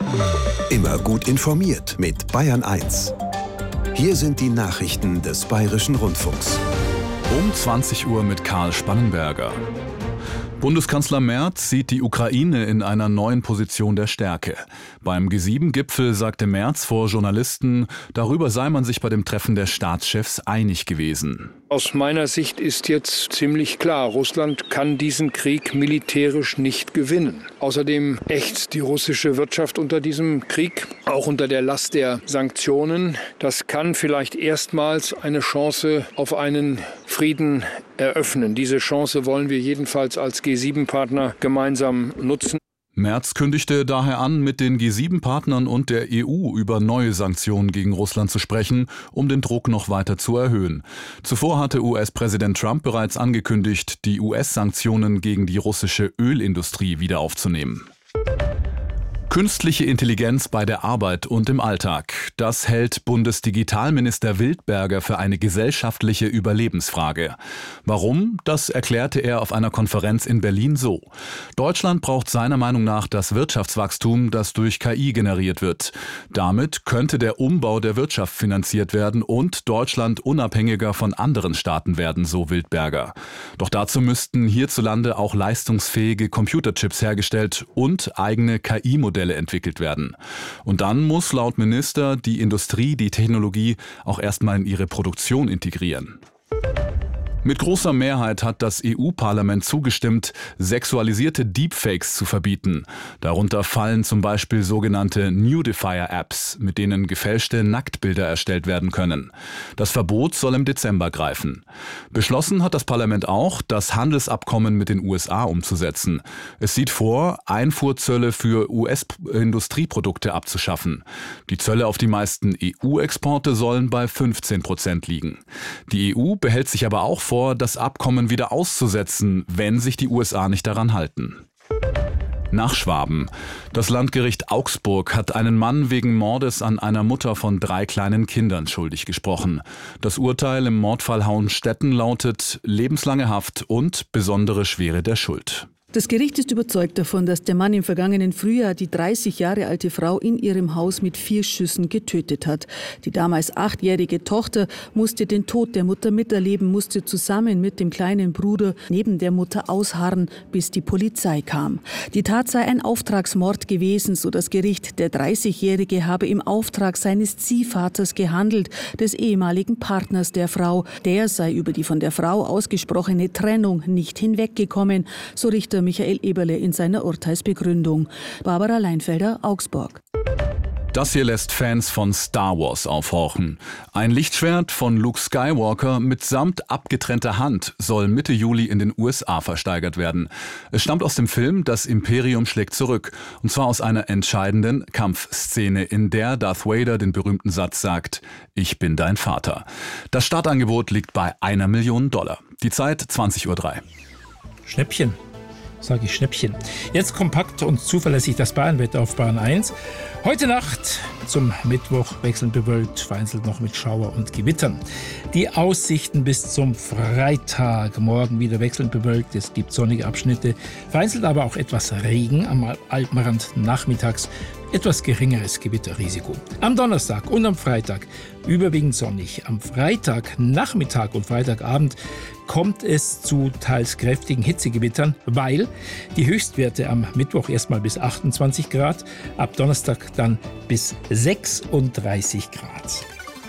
Immer gut informiert mit Bayern 1. Hier sind die Nachrichten des Bayerischen Rundfunks. Um 20 Uhr mit Karl Spannenberger. Bundeskanzler Merz sieht die Ukraine in einer neuen Position der Stärke. Beim G7-Gipfel sagte Merz vor Journalisten, darüber sei man sich bei dem Treffen der Staatschefs einig gewesen. Aus meiner Sicht ist jetzt ziemlich klar, Russland kann diesen Krieg militärisch nicht gewinnen. Außerdem ächzt die russische Wirtschaft unter diesem Krieg, auch unter der Last der Sanktionen. Das kann vielleicht erstmals eine Chance auf einen Frieden eröffnen. Diese Chance wollen wir jedenfalls als G7-Partner gemeinsam nutzen. Merz kündigte daher an, mit den G7-Partnern und der EU über neue Sanktionen gegen Russland zu sprechen, um den Druck noch weiter zu erhöhen. Zuvor hatte US-Präsident Trump bereits angekündigt, die US-Sanktionen gegen die russische Ölindustrie wieder aufzunehmen. Künstliche Intelligenz bei der Arbeit und im Alltag. Das hält Bundesdigitalminister Wildberger für eine gesellschaftliche Überlebensfrage. Warum? Das erklärte er auf einer Konferenz in Berlin so. Deutschland braucht seiner Meinung nach das Wirtschaftswachstum, das durch KI generiert wird. Damit könnte der Umbau der Wirtschaft finanziert werden und Deutschland unabhängiger von anderen Staaten werden, so Wildberger. Doch dazu müssten hierzulande auch leistungsfähige Computerchips hergestellt und eigene KI-Modelle entwickelt werden. Und dann muss laut Minister die Industrie die Technologie auch erstmal in ihre Produktion integrieren. Mit großer Mehrheit hat das EU-Parlament zugestimmt, sexualisierte Deepfakes zu verbieten. Darunter fallen zum Beispiel sogenannte Nudifier-Apps, mit denen gefälschte Nacktbilder erstellt werden können. Das Verbot soll im Dezember greifen. Beschlossen hat das Parlament auch, das Handelsabkommen mit den USA umzusetzen. Es sieht vor, Einfuhrzölle für US-Industrieprodukte abzuschaffen. Die Zölle auf die meisten EU-Exporte sollen bei 15% liegen. Die EU behält sich aber auch vor, das Abkommen wieder auszusetzen, wenn sich die USA nicht daran halten. Nach Schwaben. Das Landgericht Augsburg hat einen Mann wegen Mordes an einer Mutter von 3 kleinen Kindern schuldig gesprochen. Das Urteil im Mordfall Hauenstetten lautet lebenslange Haft und besondere Schwere der Schuld. Das Gericht ist überzeugt davon, dass der Mann im vergangenen Frühjahr die 30 Jahre alte Frau in ihrem Haus mit 4 Schüssen getötet hat. Die damals 8-jährige Tochter musste den Tod der Mutter miterleben, musste zusammen mit dem kleinen Bruder neben der Mutter ausharren, bis die Polizei kam. Die Tat sei ein Auftragsmord gewesen, so das Gericht. Der 30-Jährige habe im Auftrag seines Ziehvaters gehandelt, des ehemaligen Partners der Frau. Der sei über die von der Frau ausgesprochene Trennung nicht hinweggekommen, so Richter Michael Eberle in seiner Urteilsbegründung. Barbara Leinfelder, Augsburg. Das hier lässt Fans von Star Wars aufhorchen. Ein Lichtschwert von Luke Skywalker mitsamt abgetrennter Hand soll Mitte Juli in den USA versteigert werden. Es stammt aus dem Film Das Imperium schlägt zurück. Und zwar aus einer entscheidenden Kampfszene, in der Darth Vader den berühmten Satz sagt: Ich bin dein Vater. Das Startangebot liegt bei $1 Million. Die Zeit 20:03 Uhr. Schnäppchen. Sage ich Schnäppchen. Jetzt kompakt und zuverlässig das Bayernwetter auf Bayern 1. Heute Nacht zum Mittwoch wechselnd bewölkt, vereinzelt noch mit Schauer und Gewittern. Die Aussichten bis zum Freitag. Morgen wieder wechselnd bewölkt, es gibt sonnige Abschnitte, vereinzelt aber auch etwas Regen am Alpenrand nachmittags. Etwas geringeres Gewitterrisiko. Am Donnerstag und am Freitag überwiegend sonnig. Am Freitagnachmittag und Freitagabend kommt es zu teils kräftigen Hitzegewittern, weil die Höchstwerte am Mittwoch erstmal bis 28 Grad, ab Donnerstag dann bis 36 Grad.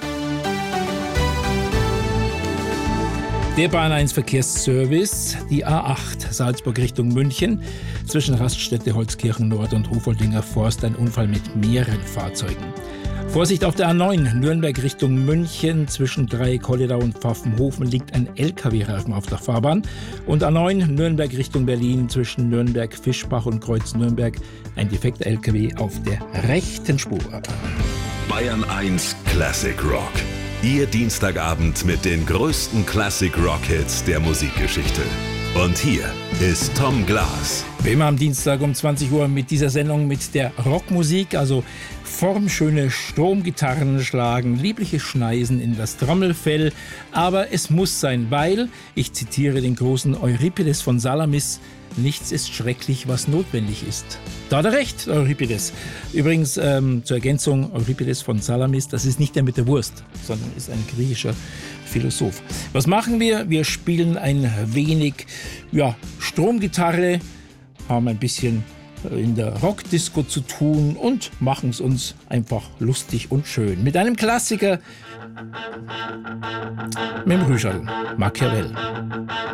Der Bayern 1 Verkehrsservice, die A8 Salzburg Richtung München, zwischen Raststätte Holzkirchen Nord und Rufoldinger Forst ein Unfall mit mehreren Fahrzeugen. Vorsicht auf der A9 Nürnberg Richtung München, zwischen Dreieck-Holledau und Pfaffenhofen liegt ein LKW-Reifen auf der Fahrbahn. Und A9 Nürnberg Richtung Berlin, zwischen Nürnberg, Fischbach und Kreuz Nürnberg ein defekter LKW auf der rechten Spur. Bayern 1 Classic Rock. Ihr Dienstagabend mit den größten Classic-Rock-Hits der Musikgeschichte. Und hier ist Tom Glas. Wie immer am Dienstag um 20 Uhr mit dieser Sendung mit der Rockmusik, also formschöne Stromgitarren schlagen, liebliche Schneisen in das Trommelfell. Aber es muss sein, weil, ich zitiere den großen Euripides von Salamis, nichts ist schrecklich, was notwendig ist. Da hat er recht, Euripides. Übrigens zur Ergänzung, Euripides von Salamis, das ist nicht der mit der Wurst, sondern ist ein griechischer Philosoph. Was machen wir? Wir spielen ein wenig Stromgitarre, haben ein bisschen in der Rockdisco zu tun und machen es uns einfach lustig und schön. Mit einem Klassiker, mit dem Rüschel, Machiavelli.